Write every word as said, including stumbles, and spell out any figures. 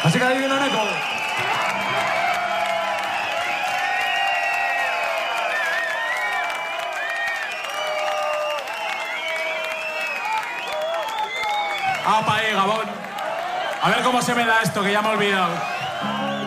Así que adivina, Neko. ¡Apa ahí, Gabón! A ver cómo se me da esto, que ya me he olvidado.